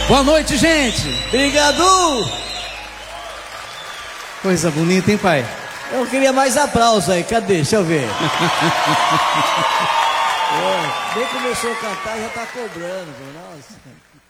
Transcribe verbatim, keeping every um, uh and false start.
Boa noite, gente. Obrigado. Coisa bonita, hein, pai? Eu queria mais aplausos aí. Cadê? Deixa eu ver. É, nem começou a cantar, já tá cobrando. Nossa.